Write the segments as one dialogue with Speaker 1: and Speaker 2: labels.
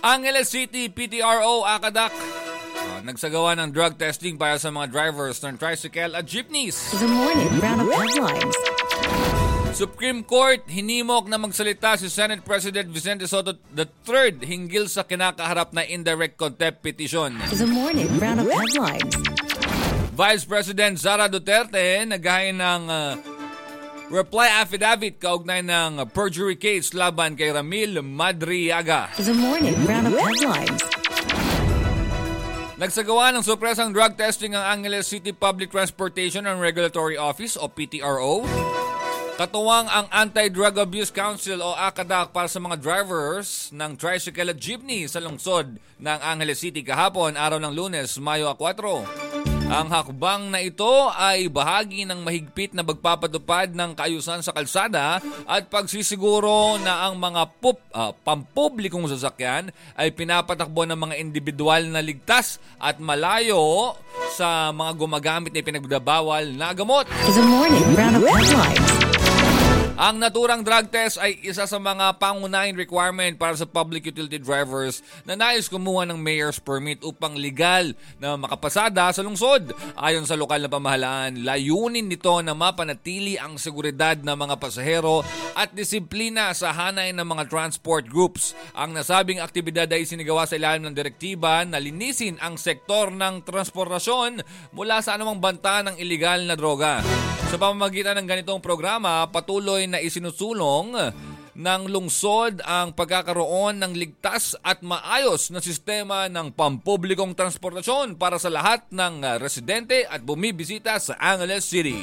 Speaker 1: Angeles City PTRO Akadak nagsagawa ng drug testing para sa mga drivers ng tricycle at jeepneys.
Speaker 2: The morning round of headlines.
Speaker 1: Supreme Court hinimok na magsalita si Senate President Vicente Sotto III hinggil sa kinakaharap na indirect contempt petition.
Speaker 2: The morning round of headlines.
Speaker 1: Vice President Sara Duterte naghain ng reply affidavit kaugnay ng perjury case laban kay Ramil Madriaga.
Speaker 2: The morning round of headlines.
Speaker 1: Nagsagawa ng sorpresang drug testing ang Angeles City Public Transportation and Regulatory Office o PTRO. Katuwang ang Anti-Drug Abuse Council o ACADAC para sa mga drivers ng tricycle at jeepney sa lungsod ng Angeles City kahapon, araw ng Lunes, Mayo 4. Ang hakbang na ito ay bahagi ng mahigpit na pagpapatupad ng kaayusan sa kalsada at pagsisiguro na ang mga pampublikong sasakyan ay pinapatakbo ng mga individual na ligtas at malayo sa mga gumagamit na ipinagbabawal na gamot.
Speaker 2: The morning round of headlines.
Speaker 1: Ang naturang drug test ay isa sa mga pangunahing requirement para sa public utility drivers na nais kumuha ng mayor's permit upang legal na makapasada sa lungsod. Ayon sa lokal na pamahalaan, layunin nito na mapanatili ang seguridad ng mga pasahero at disiplina sa hanay ng mga transport groups. Ang nasabing aktibidad ay sinigawa sa ilalim ng direktiba na linisin ang sektor ng transportasyon mula sa anumang banta ng iligal na droga. Sa pamamagitan ng ganitong programa, patuloy na isinusulong ng lungsod ang pagkakaroon ng ligtas at maayos na sistema ng pampublikong transportasyon para sa lahat ng residente at bumibisita sa Angeles City.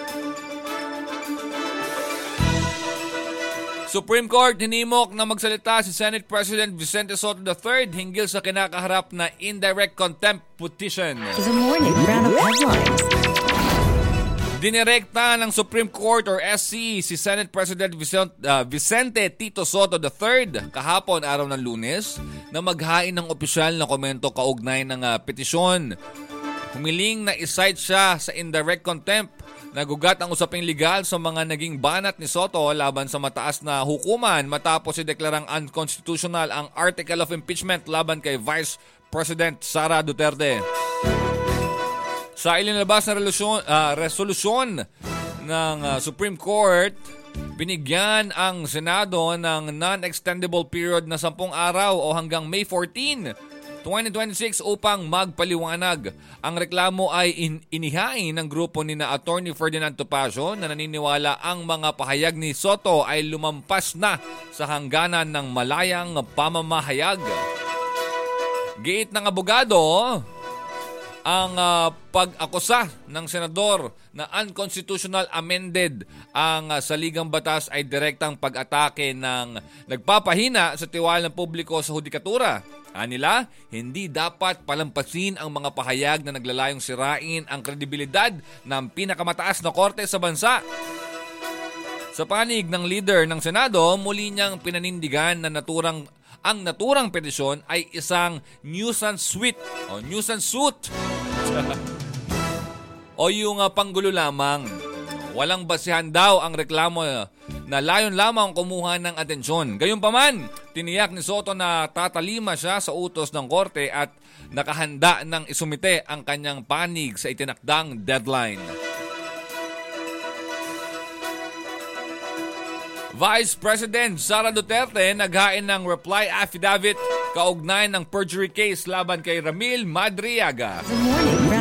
Speaker 1: Supreme Court hinimok na magsalita si Senate President Vicente Sotto III hinggil sa kinakaharap na indirect contempt petition.
Speaker 2: The morning round of headlines.
Speaker 1: Dinirekta ng Supreme Court or SC si Senate President Vicente Tito Sotto III kahapon, araw ng Lunes, na maghain ng opisyal na komento kaugnay ng petisyon. Humiling na isight siya sa indirect contempt. Nagugat ang usaping legal sa mga naging banat ni Sotto laban sa mataas na hukuman matapos ideklarang unconstitutional ang Article of Impeachment laban kay Vice President Sara Duterte. Sa ilinabas na resolusyon ng Supreme Court, binigyan ang Senado ng non-extendable period na 10 araw o hanggang May 14, 2026 upang magpaliwanag. Ang reklamo ay inihain ng grupo ni na Attorney Ferdinand Topacio na naniniwala ang mga pahayag ni Sotto ay lumampas na sa hangganan ng malayang pamamahayag. Giit ng abogado, ang pag-akusa ng senador na unconstitutional amended ang saligang batas ay direktang pag-atake ng nagpapahina sa tiwala ng publiko sa hudikatura. Anila, hindi dapat palampasin ang mga pahayag na naglalayong sirain ang kredibilidad ng pinakamataas na korte sa bansa. Sa panig ng leader ng Senado, muli niyang pinanindigan na ang naturang petisyon ay isang nuisance suit o yung panggulo lamang. Walang basihan daw ang reklamo na layon lamang kumuha ng atensyon. Gayunpaman, tiniyak ni Sotto na tatalima siya sa utos ng korte at nakahanda ng isumite ang kanyang panig sa itinakdang deadline. Vice President Sara Duterte naghain ng reply affidavit kaugnay ng perjury case laban kay Ramil Madriaga.
Speaker 2: The morning round